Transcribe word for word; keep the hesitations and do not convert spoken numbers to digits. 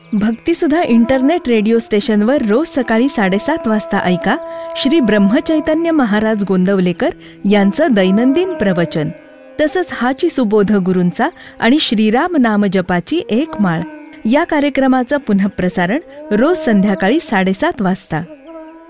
भक्तिसुधा internet radio स्टेशनवर रोज सकाळी साडेसात वाजता ऐका श्री ब्रह्मचैतन्य महाराज गोंदवलेकर यांचं दैनंदिन प्रवचन. तसंच हाची सुबोध गुरूंचा आणि श्रीराम नाम जपाची एक माळ या कार्यक्रमाचं पुनःप्रसारण रोज संध्याकाळी साडेसात वाजता.